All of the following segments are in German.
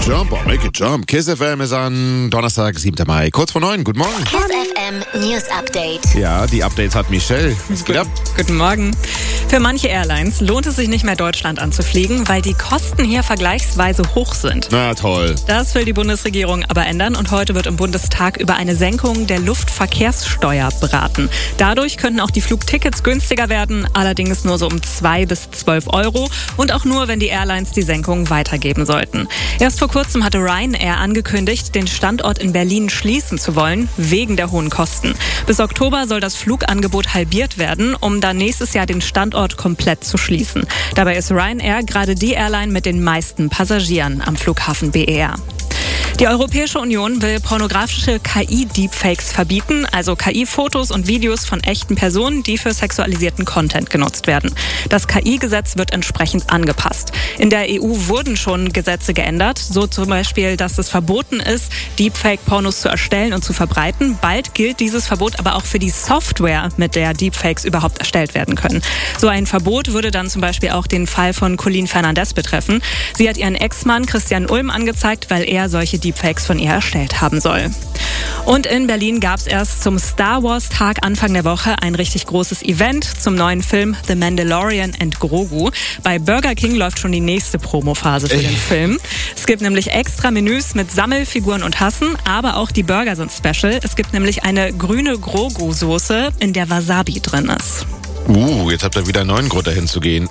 Jump, or make it jump. Kiss FM ist an Donnerstag, 7. Mai. Kurz vor 9. Guten Morgen. Kiss FM News Update. Ja, die Updates hat Michelle. Was geht ab? Guten Morgen. Für manche Airlines lohnt es sich nicht mehr, Deutschland anzufliegen, weil die Kosten hier vergleichsweise hoch sind. Na toll. Das will die Bundesregierung aber ändern und heute wird im Bundestag über eine Senkung der Luftverkehrssteuer beraten. Dadurch könnten auch die Flugtickets günstiger werden, allerdings nur so um 2 bis 12 Euro und auch nur, wenn die Airlines die Senkung weitergeben sollten. Erst vor kurzem hatte Ryanair angekündigt, den Standort in Berlin schließen zu wollen, wegen der hohen Kosten. Bis Oktober soll das Flugangebot halbiert werden, um dann nächstes Jahr den Standort komplett zu schließen. Dabei ist Ryanair gerade die Airline mit den meisten Passagieren am Flughafen BER. Die Europäische Union will pornografische KI-Deepfakes verbieten, also KI-Fotos und Videos von echten Personen, die für sexualisierten Content genutzt werden. Das KI-Gesetz wird entsprechend angepasst. In der EU wurden schon Gesetze geändert, so zum Beispiel, dass es verboten ist, Deepfake-Pornos zu erstellen und zu verbreiten. Bald gilt dieses Verbot aber auch für die Software, mit der Deepfakes überhaupt erstellt werden können. So ein Verbot würde dann zum Beispiel auch den Fall von Colleen Fernandez betreffen. Sie hat ihren Ex-Mann Christian Ulm angezeigt, weil er solche Deepfakes von ihr erstellt haben soll. Und in Berlin gab es erst zum Star Wars Tag Anfang der Woche ein richtig großes Event zum neuen Film The Mandalorian and Grogu. Bei Burger King läuft schon die nächste Promophase für den Film. Es gibt nämlich extra Menüs mit Sammelfiguren und Tassen, aber auch die Burger sind special. Es gibt nämlich eine grüne Grogu-Soße, in der Wasabi drin ist. Jetzt habt ihr wieder einen neuen Grund, dahin zu gehen.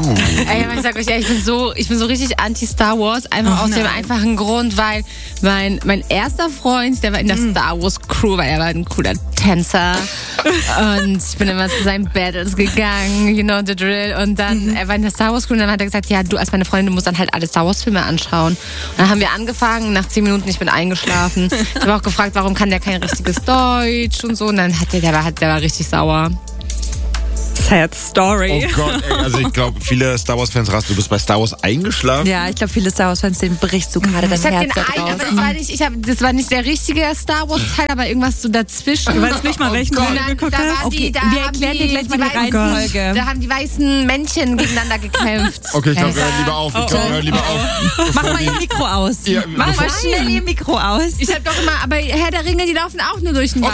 Ey, ich sag euch, ich bin so richtig anti-Star Wars, einfach aus dem einfachen Grund, weil mein erster Freund, der war in der Star Wars Crew, weil er war ein cooler Tänzer und ich bin immer zu seinen Battles gegangen, you know the drill, und dann er war in der Star Wars Crew und dann hat er gesagt, ja, du als meine Freundin, du musst dann halt alle Star Wars Filme anschauen. Und dann haben wir angefangen, nach 10 Minuten, ich bin eingeschlafen. Ich habe auch gefragt, warum kann der kein richtiges Deutsch und so, und dann der war richtig sauer. Sad Story. Oh Gott, ey, also ich glaube, viele Star Wars-Fans rasten, du bist bei Star Wars eingeschlafen. Ja, ich glaube, viele Star Wars-Fans, denen brichst du gerade dein Herz da draußen. Das war nicht der richtige Star Wars-Teil, aber irgendwas so dazwischen. Du weißt nicht mal, welchen du geguckt hast? Wir erklären dir gleich mal die Reihenfolge. Da haben die weißen Männchen gegeneinander gekämpft. Okay, ich glaube, wir hören lieber auf. Mach mal ihr Mikro aus. Ja, Mach mal schnell ihr Mikro aus. Ich hab doch immer, aber Herr der Ringe, die laufen auch nur durch den Wald.